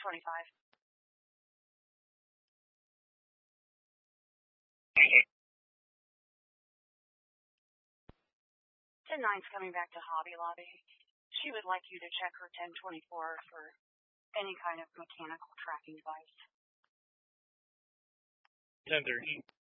1025. 10-9's coming back to Hobby Lobby. She would like you to check her 1024 for any kind of mechanical tracking device. 1030.